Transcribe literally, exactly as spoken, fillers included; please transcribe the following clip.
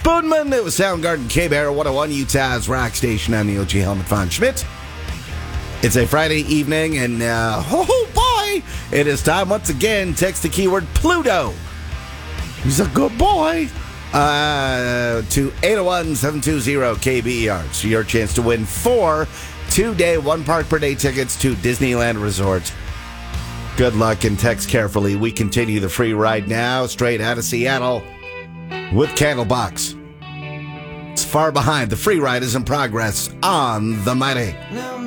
Spoonman. It was Soundgarden, K-Bear, one oh one, Utah's rock station. I'm Neil G. Helmut von Schmidt. It's a Friday evening, and uh, oh boy, it is time once again. Text the keyword Pluto. He's a good boy. Uh, to eight oh one, seven two zero, K B E R. So your chance to win four two-day, one-park-per-day tickets to Disneyland Resort. Good luck and text carefully. We continue the free ride now, straight out of Seattle with Candlebox. It's far behind. The free ride is in progress on the Mighty. Now